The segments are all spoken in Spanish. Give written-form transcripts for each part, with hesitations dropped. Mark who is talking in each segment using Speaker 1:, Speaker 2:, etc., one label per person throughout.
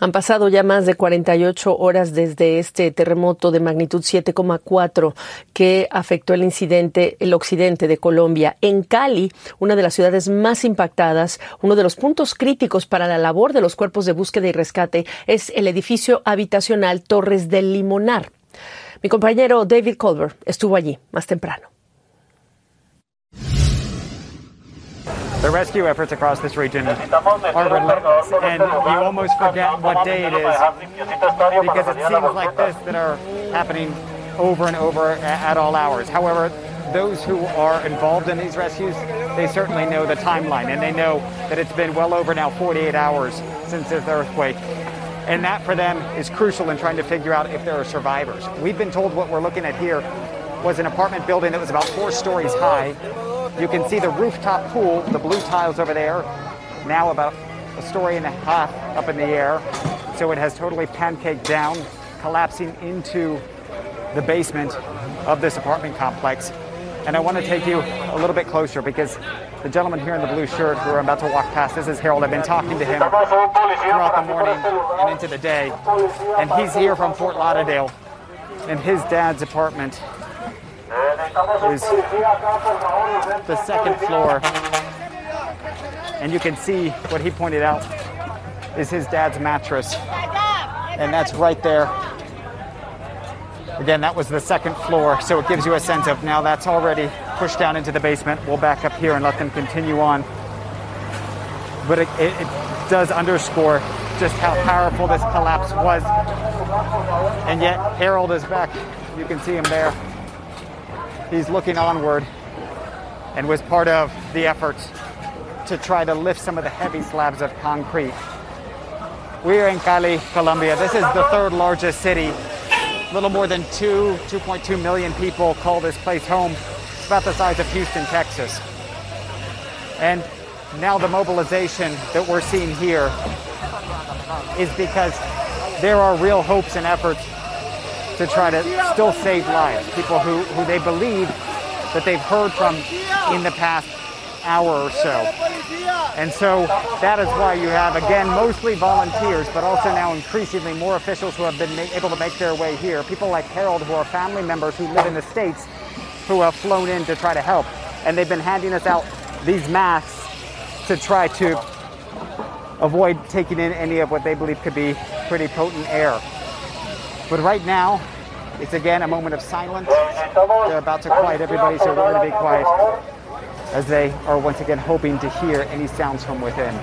Speaker 1: Han pasado ya más de 48 horas desde este terremoto de magnitud 7,4 que afectó el occidente de Colombia. En Cali, una de las ciudades más impactadas, uno de los puntos críticos para la labor de los cuerpos de búsqueda y rescate es el edificio habitacional Torres del Limonar. Mi compañero David Culver estuvo allí más temprano.
Speaker 2: The rescue efforts across this region are relentless, and you almost forget what day it is because it seems like this that are happening over and over at all hours. However, those who are involved in these rescues, they certainly know the timeline, and they know that it's been well over now 48 hours since this earthquake. And that for them is crucial in trying to figure out if there are survivors. We've been told what we're looking at here was an apartment building that was about 4 stories high. You can see the rooftop pool, the blue tiles over there, now about 1.5 stories up in the air. So it has totally pancaked down, collapsing into the basement of this apartment complex. And I want to take you a little bit closer because the gentleman here in the blue shirt who I'm about to walk past, this is Harold. I've been talking to him throughout the morning and into the day. And he's here from Fort Lauderdale, and his dad's apartment is the 2nd floor, and you can see what he pointed out is his dad's mattress, and that's right there. Again, that was the 2nd floor, so it gives you a sense of now that's already pushed down into the basement. We'll back up here and let them continue on, but it does underscore just how powerful this collapse was. And yet Harold is back. You can see him there. He's looking onward and was part of the efforts to try to lift some of the heavy slabs of concrete. We are in Cali, Colombia. This is the 3rd largest city. A little more than 2.2 million people call this place home. It's about the size of Houston, Texas. And now the mobilization that we're seeing here is because there are real hopes and efforts to try to still save lives, people who they believe that they've heard from in the past hour or so. And so that is why you have, again, mostly volunteers, but also now increasingly more officials who have been able to make their way here. People like Harold, who are family members who live in the States, who have flown in to try to help. And they've been handing us out these masks to try to avoid taking in any of what they believe could be pretty potent air. But right now, it's again a moment of silence. They're about to quiet everybody, so we're going to be quiet as they are once again hoping to hear any sounds from within.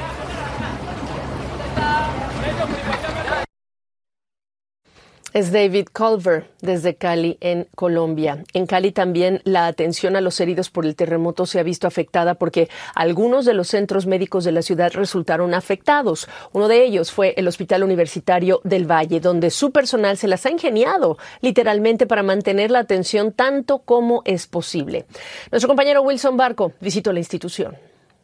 Speaker 1: Es David Culver desde Cali, en Colombia. En Cali también la atención a los heridos por el terremoto se ha visto afectada porque algunos de los centros médicos de la ciudad resultaron afectados. Uno de ellos fue el Hospital Universitario del Valle, donde su personal se las ha ingeniado literalmente para mantener la atención tanto como es posible. Nuestro compañero Wilson Barco visitó la institución.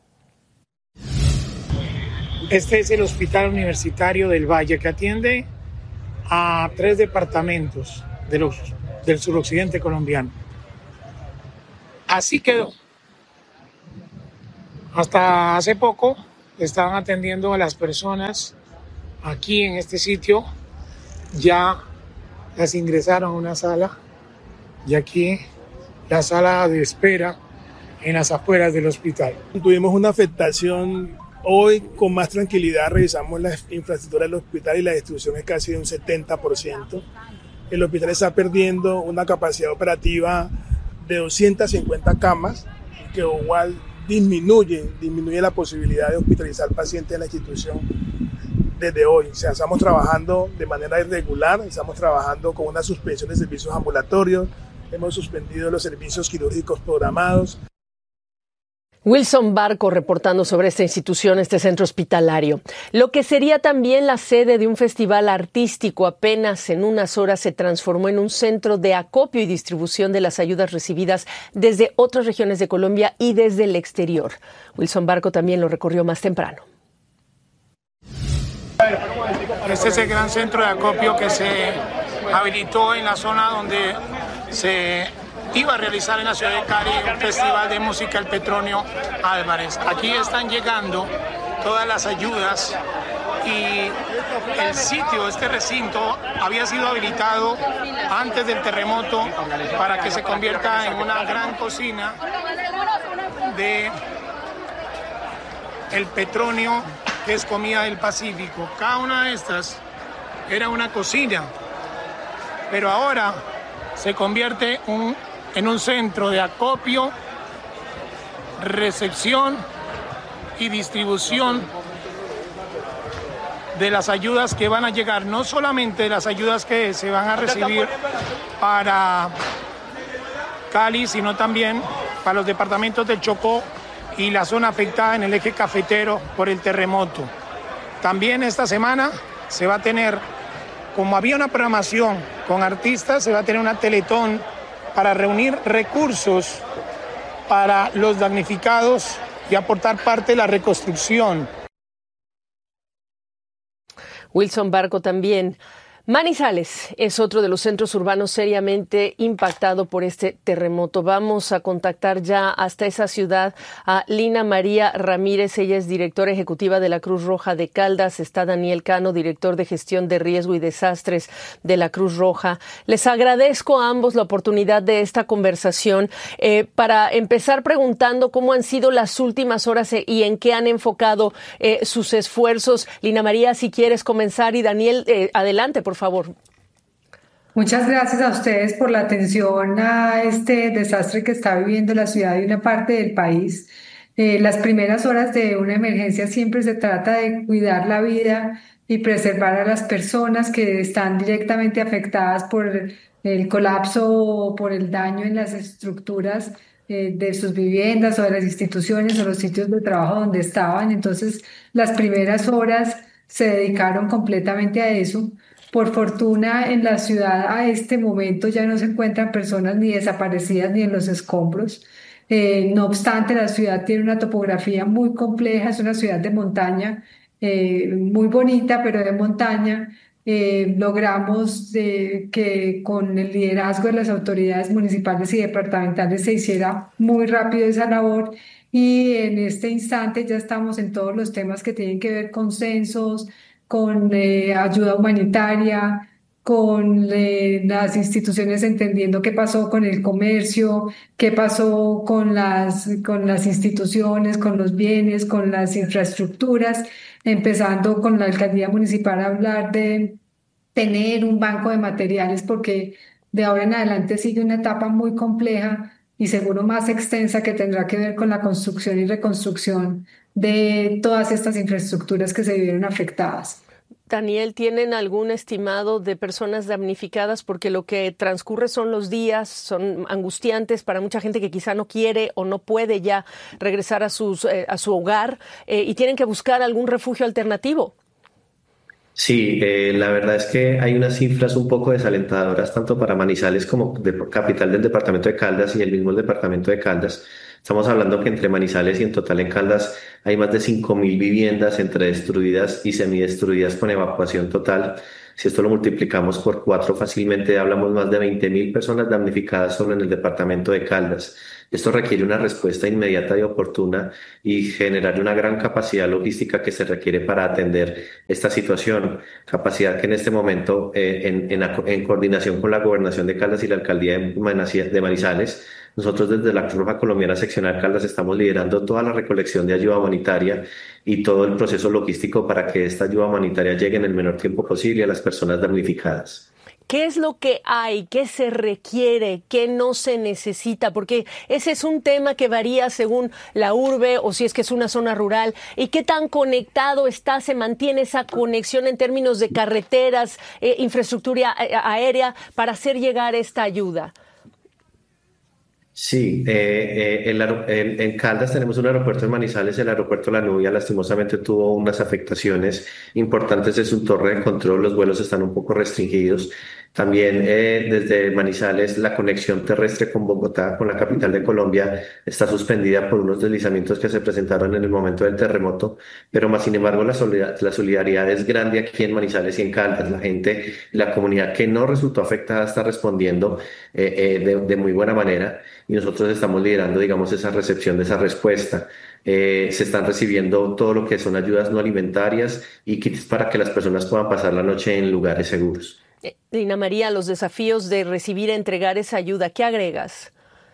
Speaker 3: Este es el Hospital Universitario del Valle, que atiende a 3 departamentos del suroccidente colombiano. Así quedó. Hasta hace poco estaban atendiendo a las personas aquí en este sitio. Ya las ingresaron a una sala, y aquí la sala de espera en las afueras del hospital.
Speaker 4: Tuvimos una afectación. Hoy, con más tranquilidad, revisamos la infraestructura del hospital y la distribución es casi de un 70%. El hospital está perdiendo una capacidad operativa de 250 camas, que igual disminuye la posibilidad de hospitalizar pacientes en la institución desde hoy. O sea, estamos trabajando de manera irregular, estamos trabajando con una suspensión de servicios ambulatorios, hemos suspendido los servicios quirúrgicos programados.
Speaker 1: Wilson Barco reportando sobre esta institución, este centro hospitalario. Lo que sería también la sede de un festival artístico apenas en unas horas se transformó en un centro de acopio y distribución de las ayudas recibidas desde otras regiones de Colombia y desde el exterior. Wilson Barco también lo recorrió más temprano.
Speaker 3: Este es el gran centro de acopio que se habilitó en la zona donde se iba a realizar en la ciudad de Cali un festival de música El Petronio Álvarez. Aquí están llegando todas las ayudas y el sitio, este recinto, había sido habilitado antes del terremoto para que se convierta en una gran cocina de el petróleo, que es comida del Pacífico. Cada una de estas era una cocina, pero ahora se convierte en un centro de acopio, recepción y distribución de las ayudas que van a llegar, no solamente de las ayudas que se van a recibir para Cali, sino también para los departamentos del Chocó y la zona afectada en el eje cafetero por el terremoto. También esta semana se va a tener, como había una programación con artistas, se va a tener una teletón para reunir recursos para los damnificados y aportar parte de la reconstrucción.
Speaker 1: Wilson Barco también. Manizales es otro de los centros urbanos seriamente impactado por este terremoto. Vamos a contactar ya hasta esa ciudad a Lina María Ramírez. Ella es directora ejecutiva de la Cruz Roja de Caldas. Está Daniel Cano, director de gestión de riesgo y desastres de la Cruz Roja. Les agradezco a ambos la oportunidad de esta conversación. Para empezar preguntando cómo han sido las últimas horas y en qué han enfocado sus esfuerzos. Lina María, si quieres comenzar, y Daniel, adelante, por favor.
Speaker 5: Muchas gracias a ustedes por la atención a este desastre que está viviendo la ciudad y una parte del país. Las primeras horas de una emergencia siempre se trata de cuidar la vida y preservar a las personas que están directamente afectadas por el colapso o por el daño en las estructuras de sus viviendas o de las instituciones o los sitios de trabajo donde estaban. Entonces, las primeras horas se dedicaron completamente a eso. Por fortuna, en la ciudad a este momento ya no se encuentran personas ni desaparecidas ni en los escombros. No obstante, la ciudad tiene una topografía muy compleja, es una ciudad de montaña, muy bonita, pero de montaña. Logramos que con el liderazgo de las autoridades municipales y departamentales se hiciera muy rápido esa labor, y en este instante ya estamos en todos los temas que tienen que ver con censos, con ayuda humanitaria, con las instituciones entendiendo qué pasó con el comercio, qué pasó con las instituciones, con los bienes, con las infraestructuras, empezando con la alcaldía municipal a hablar de tener un banco de materiales, porque de ahora en adelante sigue una etapa muy compleja y seguro más extensa que tendrá que ver con la construcción y reconstrucción de todas estas infraestructuras que se vieron afectadas.
Speaker 1: Daniel, ¿tienen algún estimado de personas damnificadas? Porque lo que transcurre son los días, son angustiantes para mucha gente que quizá no quiere o no puede ya regresar a su hogar y tienen que buscar algún refugio alternativo.
Speaker 6: Sí, la verdad es que hay unas cifras un poco desalentadoras tanto para Manizales como de capital del departamento de Caldas y el mismo departamento de Caldas. Estamos hablando que entre Manizales y en total en Caldas hay más de 5.000 viviendas entre destruidas y semidestruidas con evacuación total. Si esto lo multiplicamos por 4 fácilmente hablamos más de 20.000 personas damnificadas solo en el departamento de Caldas. Esto requiere una respuesta inmediata y oportuna y generar una gran capacidad logística que se requiere para atender esta situación. Capacidad que en este momento, en coordinación con la Gobernación de Caldas y la Alcaldía de Manizales, nosotros desde la Cruz Roja Colombiana Seccional Caldas estamos liderando toda la recolección de ayuda humanitaria y todo el proceso logístico para que esta ayuda humanitaria llegue en el menor tiempo posible a las personas damnificadas.
Speaker 1: ¿Qué es lo que hay? ¿Qué se requiere? ¿Qué no se necesita? Porque ese es un tema que varía según la urbe o si es que es una zona rural. ¿Y qué tan conectado está, se mantiene esa conexión en términos de carreteras, infraestructura aérea para hacer llegar esta ayuda?
Speaker 6: Sí, en Caldas tenemos un aeropuerto en Manizales, el aeropuerto La Nubia lastimosamente tuvo unas afectaciones importantes de su torre de control, los vuelos están un poco restringidos. También desde Manizales la conexión terrestre con Bogotá, con la capital de Colombia, está suspendida por unos deslizamientos que se presentaron en el momento del terremoto, pero más sin embargo la solidaridad es grande aquí en Manizales y en Caldas. La gente, la comunidad que no resultó afectada está respondiendo de muy buena manera y nosotros estamos liderando, digamos, esa recepción de esa respuesta. Se están recibiendo todo lo que son ayudas no alimentarias y kits para que las personas puedan pasar la noche en lugares seguros.
Speaker 1: Dina María, los desafíos de recibir e entregar esa ayuda, ¿qué agregas?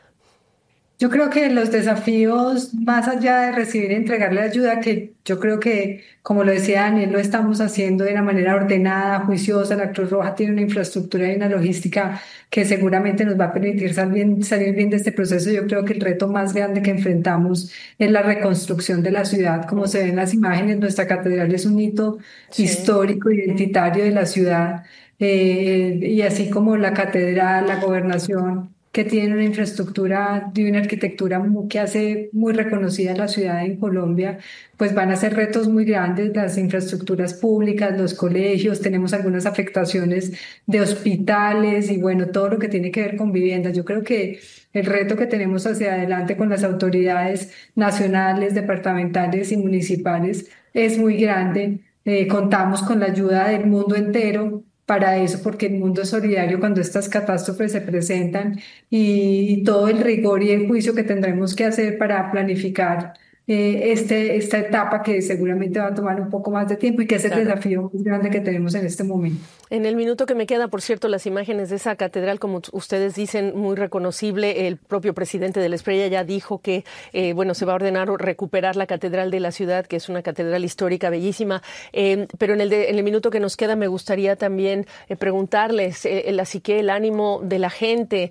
Speaker 5: Yo creo que los desafíos, más allá de recibir y entregarle ayuda, que yo creo que, como lo decía Daniel, lo estamos haciendo de una manera ordenada, juiciosa. La Cruz Roja tiene una infraestructura y una logística que seguramente nos va a permitir salir bien de este proceso. Yo creo que el reto más grande que enfrentamos es la reconstrucción de la ciudad. Como se ven en las imágenes, nuestra catedral es un hito histórico, identitario de la ciudad, y así como la catedral, la gobernación, que tiene una infraestructura de una arquitectura que hace muy reconocida la ciudad en Colombia, pues van a ser retos muy grandes, las infraestructuras públicas, los colegios, tenemos algunas afectaciones de hospitales y bueno, todo lo que tiene que ver con vivienda. Yo creo que el reto que tenemos hacia adelante con las autoridades nacionales, departamentales y municipales es muy grande. Contamos con la ayuda del mundo entero para eso, porque el mundo es solidario cuando estas catástrofes se presentan y todo el rigor y el juicio que tendremos que hacer para planificar esta etapa que seguramente va a tomar un poco más de tiempo y que es el desafío más grande que tenemos en este momento.
Speaker 1: En el minuto que me queda, por cierto, las imágenes de esa catedral, como ustedes dicen, muy reconocible. El propio presidente de la Espriella ya dijo que se va a ordenar recuperar la catedral de la ciudad, que es una catedral histórica bellísima. Pero en el minuto que nos queda me gustaría también preguntarles la psique, el ánimo de la gente.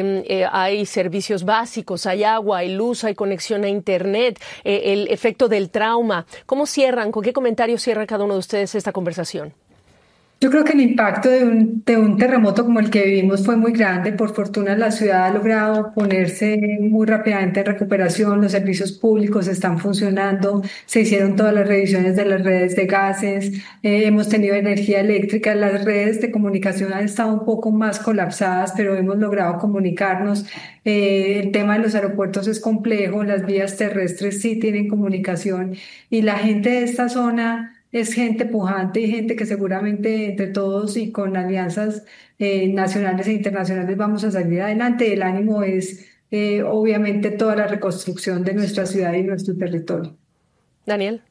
Speaker 1: Hay servicios básicos, hay agua, hay luz, hay conexión a internet. El efecto del trauma. ¿Cómo cierran? ¿Con qué comentario cierra cada uno de ustedes esta conversación?
Speaker 5: Yo creo que el impacto de un terremoto como el que vivimos fue muy grande. Por fortuna, la ciudad ha logrado ponerse muy rápidamente en recuperación. Los servicios públicos están funcionando. Se hicieron todas las revisiones de las redes de gases. Hemos tenido energía eléctrica. Las redes de comunicación han estado un poco más colapsadas, pero hemos logrado comunicarnos. El tema de los aeropuertos es complejo. Las vías terrestres sí tienen comunicación. Y la gente de esta zona es gente pujante y gente que seguramente entre todos y con alianzas nacionales e internacionales vamos a salir adelante. El ánimo es obviamente toda la reconstrucción de nuestra ciudad y nuestro territorio.
Speaker 1: Daniel.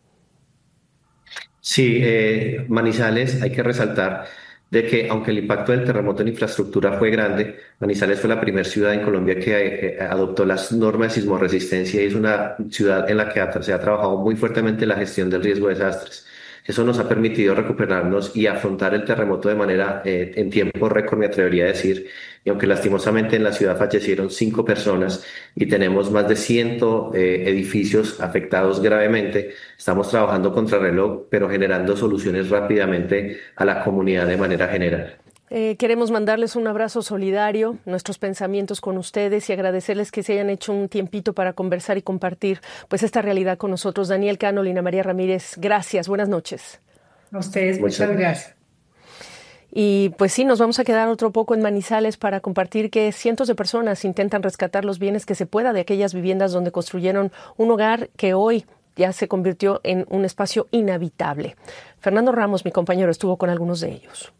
Speaker 6: Sí, Manizales, hay que resaltar de que aunque el impacto del terremoto en infraestructura fue grande, Manizales fue la primera ciudad en Colombia que adoptó las normas de sismorresistencia y es una ciudad en la que se ha trabajado muy fuertemente la gestión del riesgo de desastres. Eso nos ha permitido recuperarnos y afrontar el terremoto de manera en tiempo récord, me atrevería a decir. Y aunque lastimosamente en la ciudad fallecieron 5 personas y tenemos más de 100 edificios afectados gravemente, estamos trabajando contra reloj, pero generando soluciones rápidamente a la comunidad de manera general.
Speaker 1: Queremos mandarles un abrazo solidario, nuestros pensamientos con ustedes y agradecerles que se hayan hecho un tiempito para conversar y compartir pues esta realidad con nosotros. Daniel Cano, Lina María Ramírez, gracias, buenas noches.
Speaker 5: A ustedes, muchas gracias.
Speaker 1: Y pues sí, nos vamos a quedar otro poco en Manizales para compartir que cientos de personas intentan rescatar los bienes que se pueda de aquellas viviendas donde construyeron un hogar que hoy ya se convirtió en un espacio inhabitable. Fernando Ramos, mi compañero, estuvo con algunos de ellos.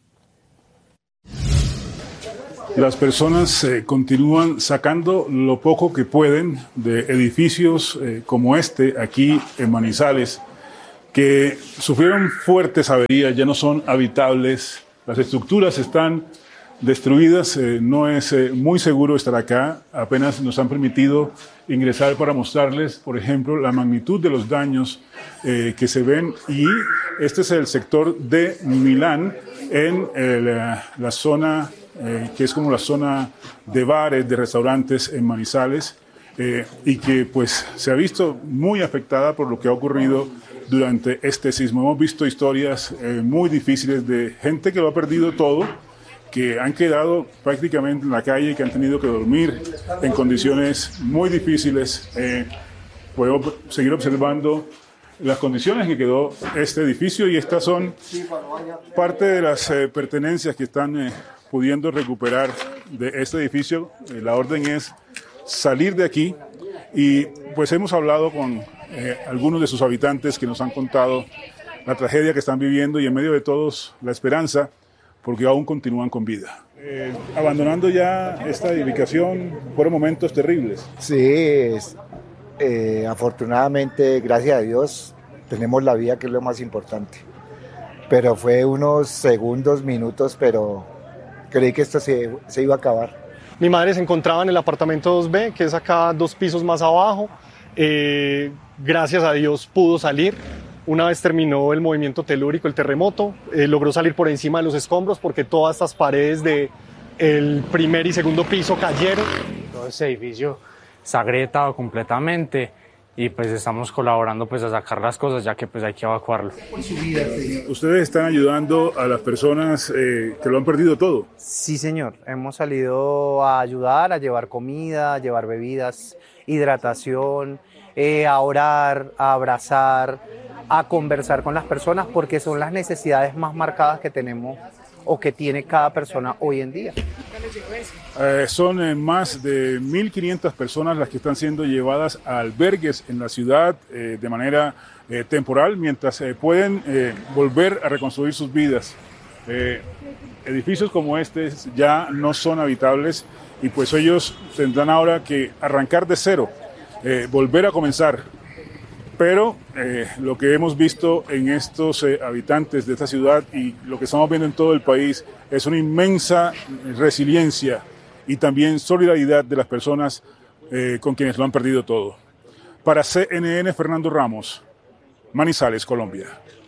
Speaker 7: Las personas continúan sacando lo poco que pueden de edificios como este aquí en Manizales, que sufrieron fuertes averías, ya no son habitables, las estructuras están destruidas, no es muy seguro estar acá, apenas nos han permitido ingresar para mostrarles, por ejemplo, la magnitud de los daños que se ven, y este es el sector de Milán, en la zona que es como la zona de bares, de restaurantes en Manizales, y que pues se ha visto muy afectada por lo que ha ocurrido durante este sismo. Hemos visto historias muy difíciles de gente que lo ha perdido todo, que han quedado prácticamente en la calle, que han tenido que dormir en condiciones muy difíciles. Puedo seguir observando las condiciones en que quedó este edificio, y estas son parte de las pertenencias que están pudiendo recuperar de este edificio. La orden es salir de aquí, y pues hemos hablado con algunos de sus habitantes que nos han contado la tragedia que están viviendo, y en medio de todos la esperanza, porque aún continúan con vida. Abandonando ya esta edificación, fueron momentos terribles.
Speaker 8: Sí, Afortunadamente, gracias a Dios, tenemos la vida, que es lo más importante. Pero fue unos segundos, minutos, pero creí que esto se iba a acabar.
Speaker 9: Mi madre se encontraba en el apartamento 2B, que es acá 2 pisos más abajo. Gracias a Dios pudo salir. Una vez terminó el movimiento telúrico, el terremoto, logró salir por encima de los escombros porque todas estas paredes del primer y segundo piso cayeron.
Speaker 10: Todo ese edificio está agrietado completamente y pues estamos colaborando pues a sacar las cosas, ya que pues hay que evacuarlo.
Speaker 7: ¿Ustedes están ayudando a las personas que lo han perdido todo?
Speaker 11: Sí, señor. Hemos salido a ayudar, a llevar comida, a llevar bebidas, hidratación, a orar, a abrazar, a conversar con las personas, porque son las necesidades más marcadas que tenemos o que tiene cada persona hoy en día.
Speaker 7: Son más de 1.500 personas las que están siendo llevadas a albergues en la ciudad de manera temporal, mientras pueden volver a reconstruir sus vidas. Edificios como este ya no son habitables y pues ellos tendrán ahora que arrancar de cero, volver a comenzar. Pero lo que hemos visto en estos habitantes de esta ciudad y lo que estamos viendo en todo el país es una inmensa resiliencia y también solidaridad de las personas con quienes lo han perdido todo. Para CNN, Fernando Ramos, Manizales, Colombia.